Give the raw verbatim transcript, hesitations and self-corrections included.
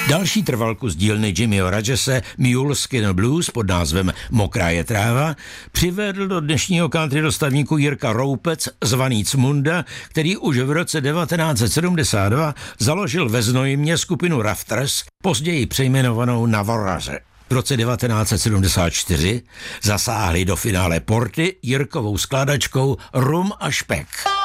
Další trvalku z dílny Jimmyho Rogese Mule Skin Blues pod názvem Mokrá je tráva přivedl do dnešního country dostavníku Jirka Roupec zvaný Cmunda, který už v roce devatenáct set sedmdesát dva založil ve Znojmě skupinu Rafters, později přejmenovanou na Voraře. V roce devatenáct set sedmdesát čtyři zasáhli do finále Porty Jirkovou skládačkou Rum a špek.